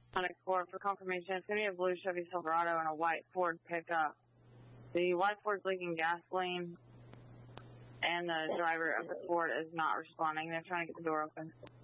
Explorer for confirmation. It's going to be a blue Chevy Silverado and a white Ford pickup. The white Ford's leaking gasoline, and the driver of the Ford is not responding. They're trying to get the door open.